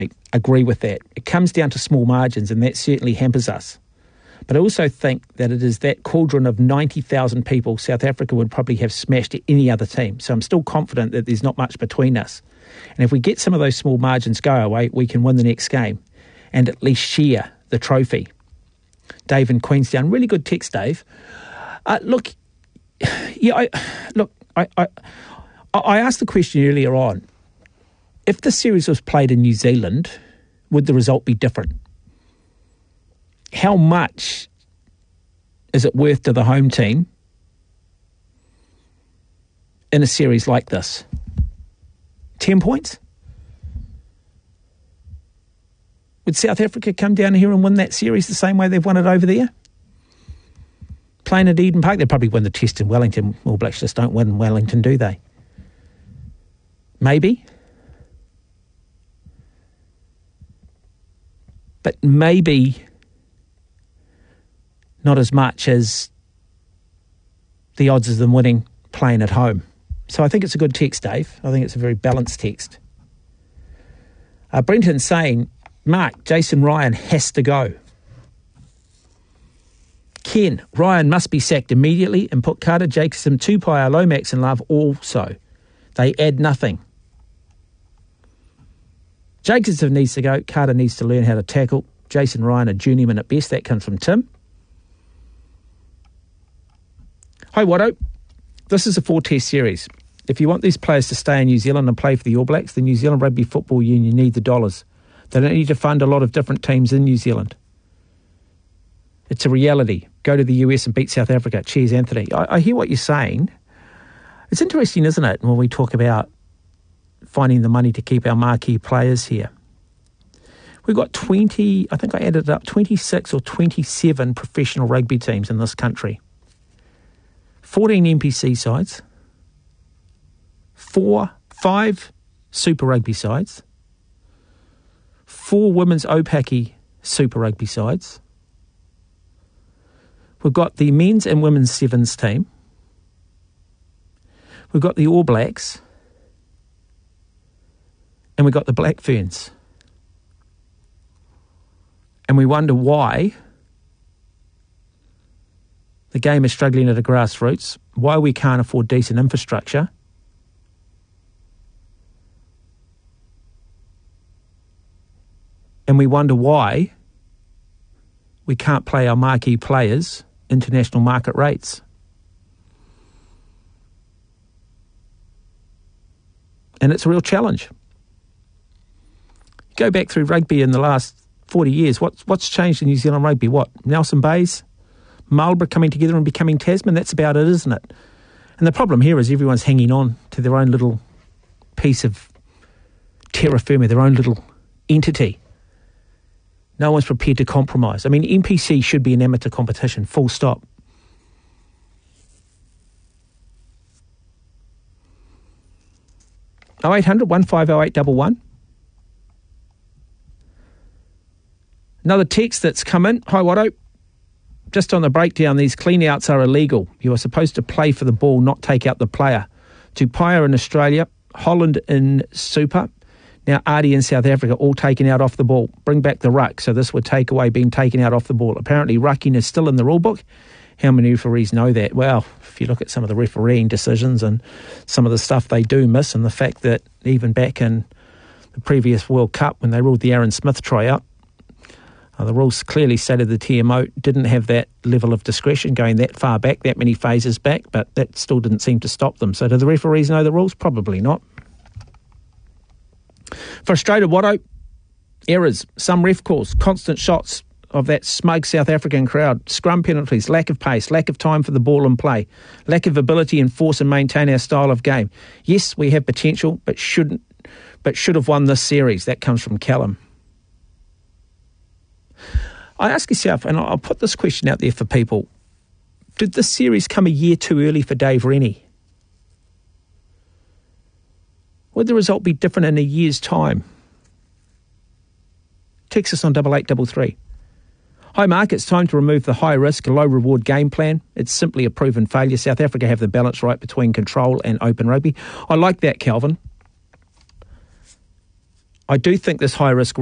agree with that. It comes down to small margins, and that certainly hampers us. But I also think that it is that cauldron of 90,000 people South Africa would probably have smashed any other team. So I'm still confident that there's not much between us. And if we get some of those small margins go away, we can win the next game and at least share the trophy. Dave in Queenstown, really good text, Dave. I asked the question earlier on, if the series was played in New Zealand, would the result be different? How much is it worth to the home team in a series like this? 10 points? Would South Africa come down here and win that series the same way they've won it over there? Playing at Eden Park, they'd probably win the test in Wellington. All Blacks just don't win in Wellington, do they? Maybe. But maybe not as much as the odds of them winning playing at home. So I think it's a good text, Dave. I think it's a very balanced text. Brenton's saying, Mark, Jason Ryan has to go. Ken, Ryan must be sacked immediately and put Carter, Jacobson, Tupai, Lomax and Love also. They add nothing. Jacobson needs to go. Carter needs to learn how to tackle. Jason Ryan, a journeyman at best. That comes from Tim. Hi, Watto. This is a 4-test series. If you want these players to stay in New Zealand and play for the All Blacks, the New Zealand Rugby Football Union need the dollars. They don't need to fund a lot of different teams in New Zealand. It's a reality. Go to the US and beat South Africa. Cheers, Anthony. I hear what you're saying. It's interesting, isn't it, when we talk about finding the money to keep our marquee players here. We've got 20, I think I added it up, 26 or 27 professional rugby teams in this country. 14 NPC sides, 5 Super Rugby sides, 4 Women's Opaki Super Rugby sides. We've got the men's and women's sevens team. We've got the All Blacks. And we've got the Black Ferns. And we wonder why the game is struggling at a grassroots, why we can't afford decent infrastructure. And we wonder why we can't play our marquee players international market rates. And it's a real challenge. Go back through rugby in the last 40 years. What's changed in New Zealand rugby? What? Nelson Bays, Marlborough coming together and becoming Tasman? That's about it, isn't it? And the problem here is everyone's hanging on to their own little piece of terra firma, their own little entity. No one's prepared to compromise. I mean, NPC should be an amateur competition, full stop. Oh, 0800 150811. Another text that's come in. Hi, Watto. Just on the breakdown, these clean-outs are illegal. You are supposed to play for the ball, not take out the player. Tupaia in Australia, Holland in Super, now Ardie in South Africa, all taken out off the ball. Bring back the ruck. So this would take away being taken out off the ball. Apparently rucking is still in the rule book. How many referees know that? Well, if you look at some of the refereeing decisions and some of the stuff they do miss, and the fact that even back in the previous World Cup when they ruled the Aaron Smith try out, the rules clearly stated the TMO didn't have that level of discretion going that far back, that many phases back, but that still didn't seem to stop them. So do the referees know the rules? Probably not. Frustrated, Watto. Errors, some ref calls, constant shots of that smug South African crowd, scrum penalties, lack of pace, lack of time for the ball and play, lack of ability and force and maintain our style of game. Yes, we have potential, but should have won this series. That comes from Callum. I ask yourself, and I'll put this question out there for people, did this series come a year too early for Dave Rennie? Would the result be different in a year's time? Text us on 8833. Hi Mark, it's time to remove the high risk, low reward game plan. It's simply a proven failure. South Africa have the balance right between control and open rugby. I like that, Calvin. I do think this high risk